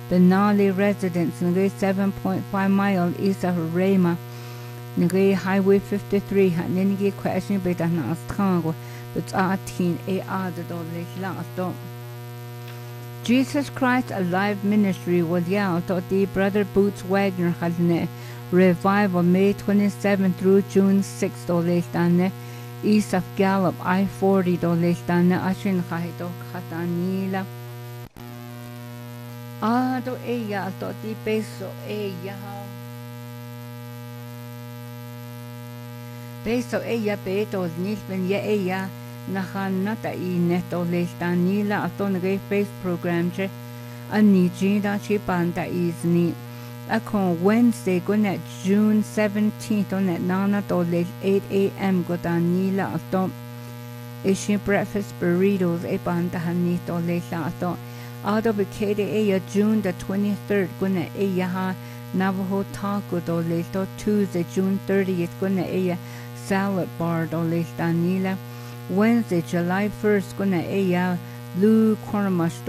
Denali residence, Nagay 7.5 miles east of Rama. Nagay Highway 53, Hanigi question bit an astango, but 18 a other. Jesus Christ Alive Ministry was the Brother Boots Wagner had revival May 27 through June 6 east of Gallup I-40 Ashin Khaito Khatanila do ella di peso ella petos nisben ya ella Nahanata I neto lestanila atonge face program che anijida chipanda isni. Akon Wednesday gonet June 17th on at nana to 8 a.m. godanila atom. Ishi breakfast burritos e banda hanito lesa atom. Out of a June the 23rd gonet eyaha Navajo taco do lesto Tuesday June 30th gonet eya salad bar do lestanila. Wednesday, July 1st, gonna Lu Kormash